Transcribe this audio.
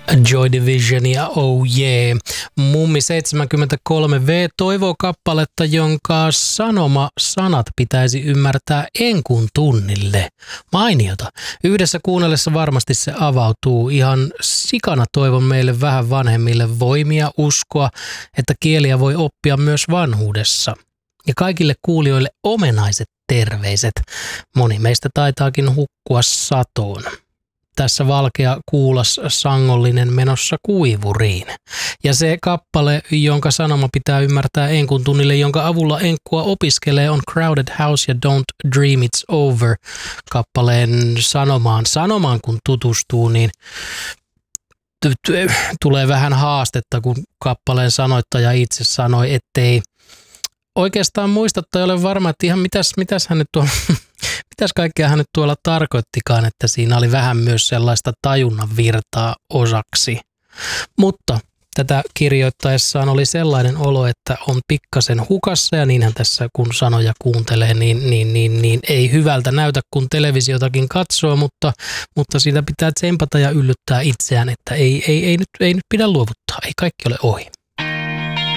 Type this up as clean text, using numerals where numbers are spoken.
Joy Division ja Oh Yeah. Mummi 73V toivoo kappaletta, jonka sanat pitäisi ymmärtää enkun tunnille. Mainiota. Yhdessä kuunnellessa varmasti se avautuu. Ihan sikana toivon meille vähän vanhemmille voimia uskoa, että kieliä voi oppia myös vanhuudessa. Ja kaikille kuulijoille omenaiset terveiset. Moni meistä taitaakin hukkua satoon. Tässä valkea kuulas sangollinen menossa kuivuriin. Ja se kappale, jonka sanoma pitää ymmärtää enkun tunnille, jonka avulla enkkua opiskelee, on Crowded House ja Don't Dream It's Over. Kappaleen sanomaan kun tutustuu, niin tulee vähän haastetta, kun kappaleen sanoittaja itse sanoi, ettei oikeastaan muista tai ole varma, että ihan mitäs kaikkea hän nyt tuolla tarkoittikaan, että siinä oli vähän myös sellaista tajunnan virtaa osaksi. Mutta tätä kirjoittaessaan oli sellainen olo, että on pikkasen hukassa ja niinhän tässä kun sanoja kuuntelee, niin ei hyvältä näytä kun televisiotakin katsoo, mutta siitä pitää tsempata ja yllyttää itseään, että ei nyt pidä luovuttaa, ei kaikki ole ohi.